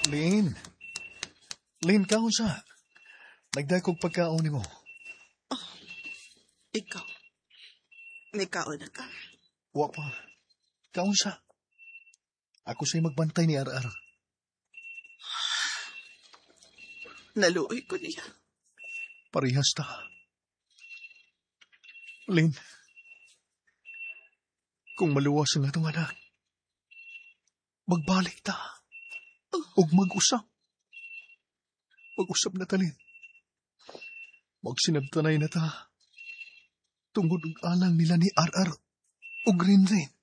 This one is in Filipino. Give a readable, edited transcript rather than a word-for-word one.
Lin. Lin, kaon sa. Nagdakog pagkaon ni mo. Ikaw. May kaon na ka. Wa pa. Kaon sa. Ako sa'y magbantay ni Ar-Ar. Naluoy ko niya. Parihas ta. Lin. Kung maluwas ang atong anak, magbalik ta. O mag-usap. Mag-usap na talin. Magsinabtanay na ta. Tungod ang alang nila ni Ar-Ar o Rinrin.